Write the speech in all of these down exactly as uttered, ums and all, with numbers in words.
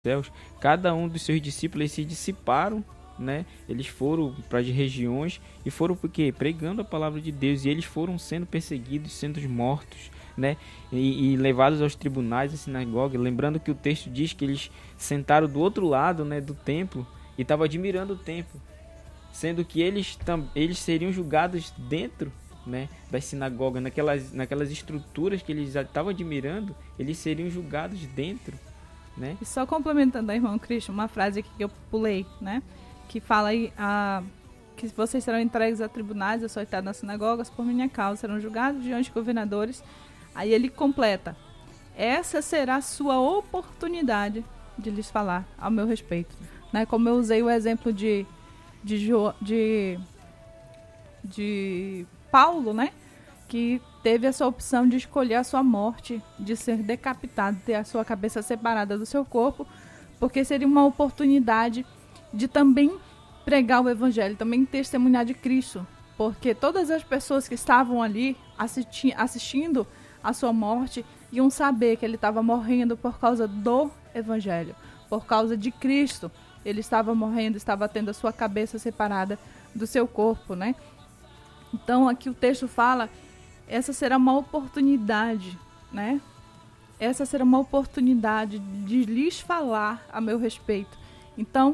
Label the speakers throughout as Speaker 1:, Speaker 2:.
Speaker 1: céus, cada um dos seus discípulos eles se dissiparam, né? Eles foram para as regiões e foram porque pregando a palavra de Deus, e eles foram sendo perseguidos, sendo mortos, né? E, e levados aos tribunais, à sinagoga. Lembrando que o texto diz que eles sentaram do outro lado, né, do templo e estavam admirando o templo, sendo que eles tam, eles seriam julgados dentro, né, das sinagogas, naquelas naquelas estruturas que eles estavam admirando, eles seriam julgados dentro. Né?
Speaker 2: E só complementando a irmão Cristo, uma frase aqui que eu pulei, né? Que fala aí a, que vocês serão entregues a tribunais, açoitados nas sinagogas por minha causa, serão julgados diante de governadores. Aí ele completa: essa será a sua oportunidade de lhes falar ao meu respeito. Né? Como eu usei o exemplo de, de, de, de Paulo, né? Que teve essa opção de escolher a sua morte, de ser decapitado, ter a sua cabeça separada do seu corpo, porque seria uma oportunidade de também pregar o evangelho, também testemunhar de Cristo, porque todas as pessoas que estavam ali assisti- assistindo a sua morte iam saber que ele estava morrendo por causa do evangelho, por causa de Cristo. Ele estava morrendo, estava tendo a sua cabeça separada do seu corpo, né? Então aqui o texto fala: essa será uma oportunidade, né? Essa será uma oportunidade de lhes falar a meu respeito. Então,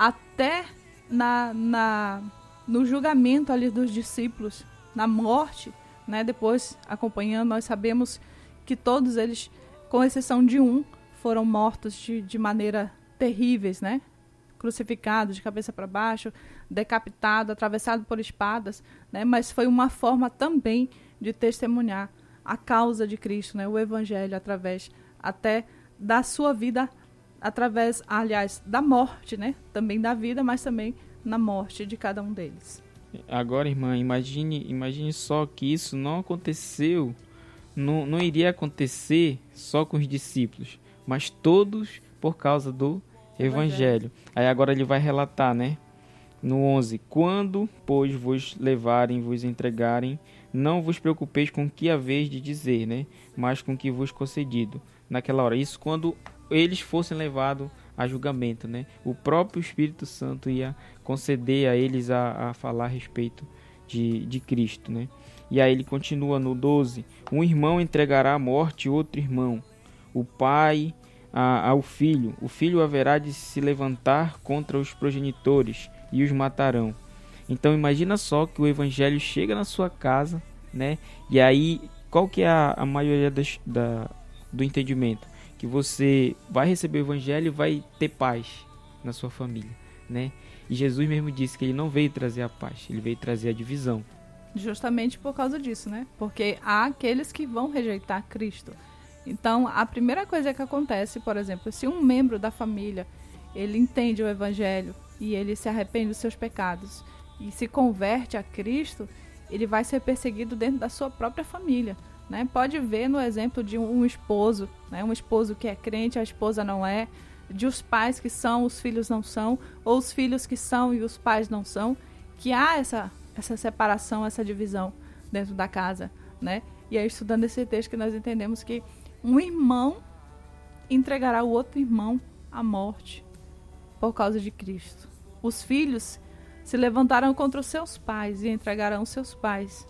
Speaker 2: até na, na, no julgamento ali dos discípulos, na morte, né? Depois, acompanhando, nós sabemos que todos eles, com exceção de um, foram mortos de, de maneira terríveis, né? Crucificado de cabeça para baixo, decapitado, atravessado por espadas, né? Mas foi uma forma também de testemunhar a causa de Cristo, né? O evangelho, através até da sua vida, através, aliás, da morte, né? Também da vida, mas também na morte de cada um deles.
Speaker 1: Agora, irmã, imagine, imagine só que isso não aconteceu, não, não iria acontecer só com os discípulos, mas todos por causa do evangelho. evangelho. Aí agora ele vai relatar, né? No onze: quando, pois, vos levarem, vos entregarem, não vos preocupeis com o que haveis de dizer, né? Mas com o que vos concedido naquela hora. Isso quando eles fossem levados a julgamento, né? O próprio Espírito Santo ia conceder a eles a, a falar a respeito de, de Cristo, né? E aí ele continua no doze: um irmão entregará à morte outro irmão, o pai a, ao filho, o filho haverá de se levantar contra os progenitores e os matarão. Então imagina só que o evangelho chega na sua casa, né? E aí, qual que é a, a maioria das, da, do entendimento? Que você vai receber o evangelho e vai ter paz na sua família, né? E Jesus mesmo disse que ele não veio trazer a paz, ele veio trazer a divisão.
Speaker 2: Justamente por causa disso, né? Porque há aqueles que vão rejeitar Cristo. Então, a primeira coisa que acontece, por exemplo, se um membro da família, ele entende o evangelho e ele se arrepende dos seus pecados e se converte a Cristo, ele vai ser perseguido dentro da sua própria família, né? Pode ver no exemplo de um esposo, né? Um esposo que é crente, a esposa não é, de os pais que são, os filhos não são, ou os filhos que são e os pais não são, que há essa, essa separação, essa divisão dentro da casa, né? E é estudando esse texto que nós entendemos que um irmão entregará o outro irmão à morte por causa de Cristo. Os filhos se levantarão contra os seus pais e entregarão seus pais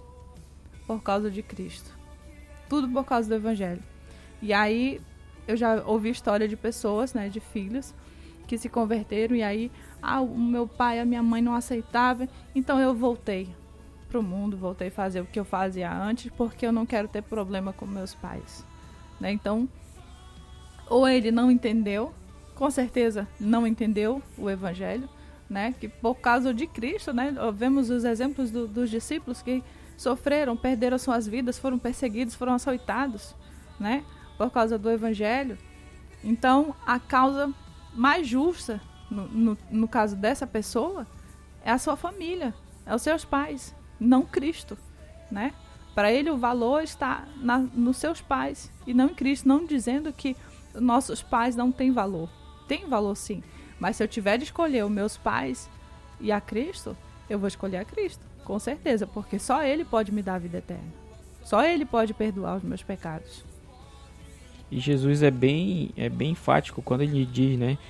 Speaker 2: por causa de Cristo. Tudo por causa do evangelho. E aí, eu já ouvi história de pessoas, né, de filhos, que se converteram e aí, ah, o meu pai e a minha mãe não aceitavam, então eu voltei pro mundo, voltei a fazer o que eu fazia antes, porque eu não quero ter problema com meus pais. Né? Então, ou ele não entendeu, com certeza não entendeu o evangelho, né? Que por causa de Cristo, né? Vemos os exemplos do, dos discípulos que sofreram, perderam suas vidas, foram perseguidos, foram açoitados, né? Por causa do evangelho. Então, a causa mais justa, no, no, no caso dessa pessoa, é a sua família, é os seus pais, não Cristo, né? Para ele o valor está na, nos seus pais e não em Cristo, não dizendo que nossos pais não têm valor. Tem valor sim, mas se eu tiver de escolher os meus pais e a Cristo, eu vou escolher a Cristo, com certeza, porque só Ele pode me dar a vida eterna. Só Ele pode perdoar os meus pecados.
Speaker 1: E Jesus é bem, é bem enfático quando ele diz, né,